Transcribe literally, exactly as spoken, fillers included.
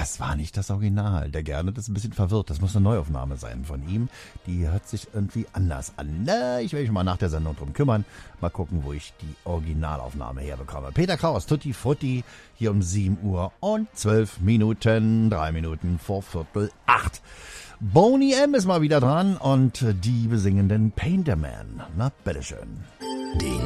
Das war nicht das Original. Der Gernot ist ein bisschen verwirrt. Das muss eine Neuaufnahme sein von ihm. Die hört sich irgendwie anders an. Na, ich werde mich mal nach der Sendung drum kümmern. Mal gucken, wo ich die Originalaufnahme herbekomme. Peter Kraus, Tutti Frutti, hier um sieben Uhr und zwölf Minuten. Drei Minuten vor Viertel acht. Boney M. ist mal wieder dran und die besingenden Painterman. Na, bitteschön. Die